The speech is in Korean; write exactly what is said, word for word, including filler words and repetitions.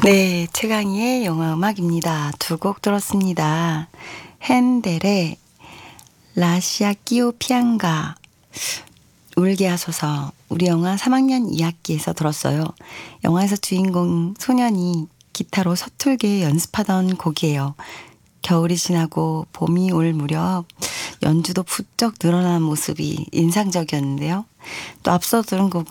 네, 최강희의 영화음악입니다. 두 곡 들었습니다. 핸델의 라시아 끼오 피앙가, 울게 하소서, 우리 영화 삼 학년 이 학기에서 들었어요. 영화에서 주인공 소년이 기타로 서툴게 연습하던 곡이에요. 겨울이 지나고 봄이 올 무렵 연주도 부쩍 늘어난 모습이 인상적이었는데요. 또 앞서 들은 곡